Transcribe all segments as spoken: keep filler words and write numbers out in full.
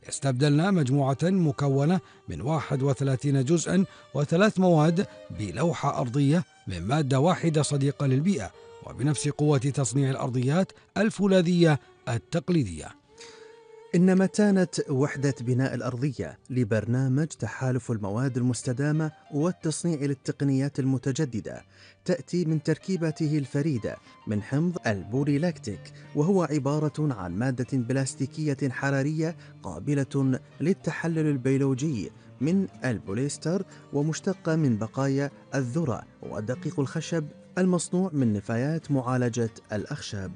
استبدلنا مجموعة مكونة من واحد وثلاثين جزءا وثلاث مواد بلوحة أرضية من مادة واحدة صديقة للبيئة وبنفس قوة تصنيع الأرضيات الفولاذية التقليدية. إن متانة وحدة بناء الأرضية لبرنامج تحالف المواد المستدامة والتصنيع للتقنيات المتجددة تأتي من تركيبته الفريدة من حمض البوليلاكتيك، وهو عبارة عن مادة بلاستيكية حرارية قابلة للتحلل البيولوجي من البوليستر، ومشتقة من بقايا الذرة ودقيق الخشب المصنوع من نفايات معالجة الأخشاب.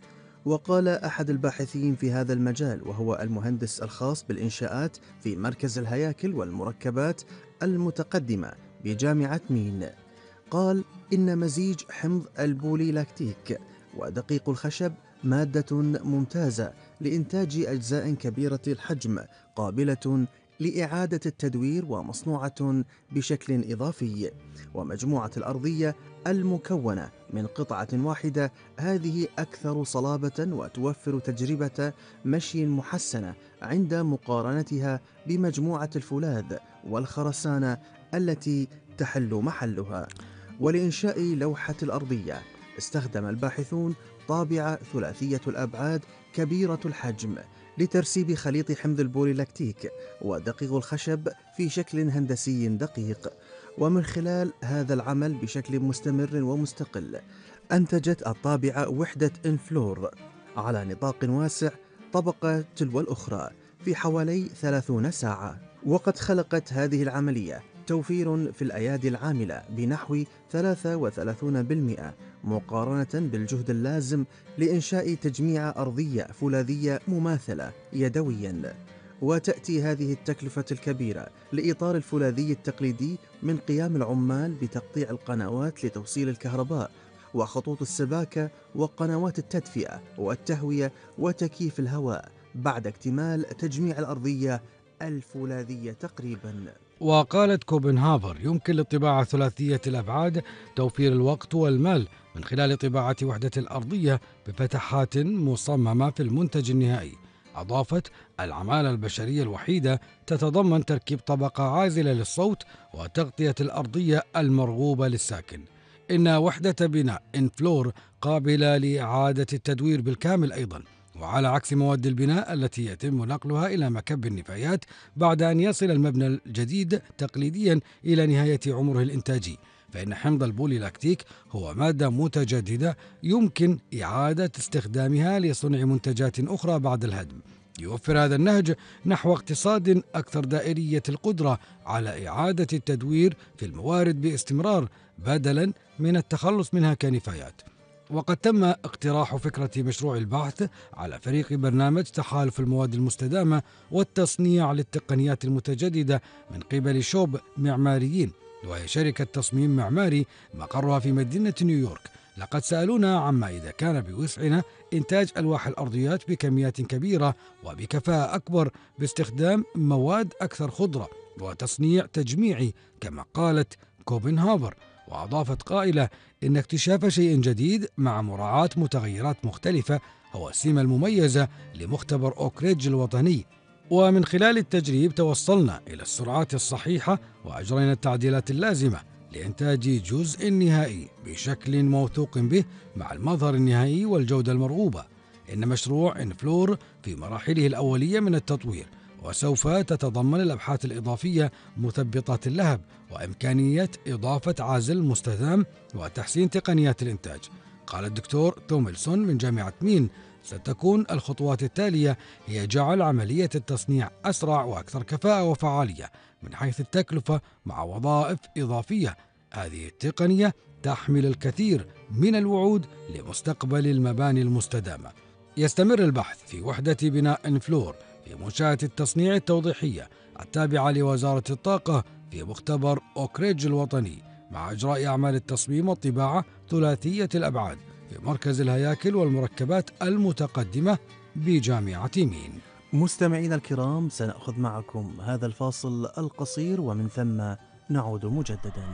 وقال أحد الباحثين في هذا المجال وهو المهندس الخاص بالإنشاءات في مركز الهياكل والمركبات المتقدمة بجامعة مين، قال إن مزيج حمض البوليلاكتيك ودقيق الخشب مادة ممتازة لإنتاج أجزاء كبيرة الحجم قابلة لإعادة التدوير ومصنوعة بشكل إضافي، ومجموعة الأرضية المكونة من قطعة واحدة هذه أكثر صلابة وتوفر تجربة مشي محسنة عند مقارنتها بمجموعة الفولاذ والخرسانة التي تحل محلها. ولإنشاء لوحة الأرضية استخدم الباحثون طابعة ثلاثية الأبعاد كبيرة الحجم لترسيب خليط حمض البوليلاكتيك ودقيق الخشب في شكل هندسي دقيق، ومن خلال هذا العمل بشكل مستمر ومستقل أنتجت الطابعة وحدة إنفلور على نطاق واسع طبقة تلو الأخرى في حوالي ثلاثين ساعة. وقد خلقت هذه العملية توفير في الأيادي العاملة بنحو ثلاثة وثلاثين بالمئة مقارنة بالجهد اللازم لإنشاء تجميع أرضية فولاذية مماثلة يدويا. وتأتي هذه التكلفة الكبيرة لإطار الفولاذي التقليدي من قيام العمال بتقطيع القنوات لتوصيل الكهرباء وخطوط السباكة وقنوات التدفئة والتهوية وتكييف الهواء بعد اكتمال تجميع الأرضية الفولاذية تقريبا. وقالت كوبنهافر يمكن للطباعة ثلاثية الأبعاد توفير الوقت والمال من خلال طباعة وحدة الأرضية بفتحات مصممة في المنتج النهائي. أضافت العمالة البشرية الوحيدة تتضمن تركيب طبقة عازلة للصوت وتغطية الأرضية المرغوبة للساكن. إن وحدة بناء إنفلور قابلة لإعادة التدوير بالكامل أيضا، وعلى عكس مواد البناء التي يتم نقلها إلى مكب النفايات بعد أن يصل المبنى الجديد تقليديا إلى نهاية عمره الإنتاجي، فإن حمض البوليلاكتيك هو مادة متجددة يمكن إعادة استخدامها لصنع منتجات أخرى بعد الهدم. يوفر هذا النهج نحو اقتصاد أكثر دائرية القدرة على إعادة التدوير في الموارد باستمرار بدلا من التخلص منها كنفايات. وقد تم اقتراح فكرة مشروع البحث على فريق برنامج تحالف المواد المستدامة والتصنيع للتقنيات المتجددة من قبل شوب معماريين، وهي شركة تصميم معماري مقرها في مدينة نيويورك. لقد سألونا عما إذا كان بوسعنا إنتاج ألواح الأرضيات بكميات كبيرة وبكفاءة أكبر باستخدام مواد أكثر خضرة وتصنيع تجميعي كما قالت كوبنهافر. وأضافت قائلة إن اكتشاف شيء جديد مع مراعاة متغيرات مختلفة هو السمة المميزة لمختبر أوكريدج الوطني، ومن خلال التجريب توصلنا إلى السرعات الصحيحة وأجرينا التعديلات اللازمة لإنتاج جزء نهائي بشكل موثوق به مع المظهر النهائي والجودة المرغوبة. إن مشروع إنفلور في مراحله الأولية من التطوير، وسوف تتضمن الأبحاث الإضافية مثبطات اللهب وإمكانية إضافة عازل مستدام وتحسين تقنيات الإنتاج. قال الدكتور توميلسون من جامعة مين ستكون الخطوات التالية هي جعل عملية التصنيع أسرع وأكثر كفاءة وفعالية من حيث التكلفة مع وظائف إضافية. هذه التقنية تحمل الكثير من الوعود لمستقبل المباني المستدامة. يستمر البحث في وحدة بناء إنفلور في منشأة التصنيع التوضيحية التابعة لوزارة الطاقة في مختبر أوكريدج الوطني، مع إجراء أعمال التصميم والطباعة ثلاثية الأبعاد في مركز الهياكل والمركبات المتقدمة بجامعة مين. مستمعينا الكرام، سنأخذ معكم هذا الفاصل القصير ومن ثم نعود مجددا.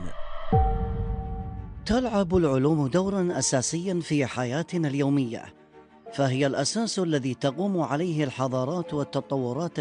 تلعب العلوم دورا أساسيا في حياتنا اليومية، فهي الأساس الذي تقوم عليه الحضارات والتطورات